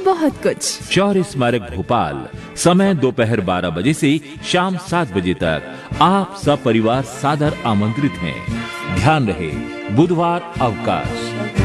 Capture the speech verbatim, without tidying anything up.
बहुत कुछ। शौर्य स्मारक भोपाल, समय दोपहर बारह बजे से शाम सात बजे तक। आप सब परिवार सादर आमंत्रित हैं। ध्यान रहे, बुधवार अवकाश।